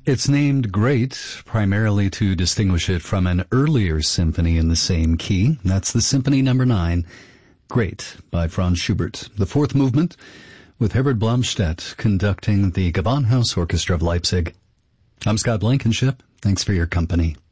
It's named Great primarily to distinguish it from an earlier symphony in the same key. That's the Symphony No. 9, Great, by Franz Schubert. The fourth movement, with Herbert Blomstedt conducting the Gewandhaus Orchestra of Leipzig. I'm Scott Blankenship. Thanks for your company.